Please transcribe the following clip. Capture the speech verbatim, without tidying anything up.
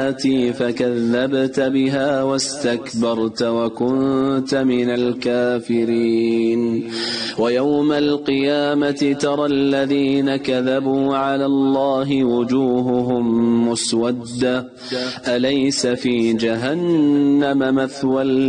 فكذبت بها واستكبرت وكنت من الكافرين ويوم القيامة ترى الذين كذبوا على الله وجوههم مسودة أليس في جهنم مثوى